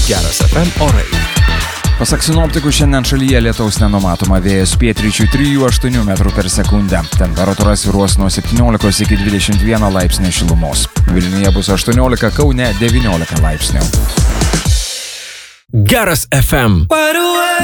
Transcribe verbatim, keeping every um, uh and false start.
Geras F M orai. Pasak sinoptikų, šiandien šalyje lietaus nenumatoma, vėjas pietryčių trijų aštuonių metrų per sekundę. Temperatūra svyruos nuo septyniolikos iki dvidešimt vieno laipsnio šilumos. Vilniuje bus aštuoniolika, Kaune devyniolika laipsnių. Geras F M.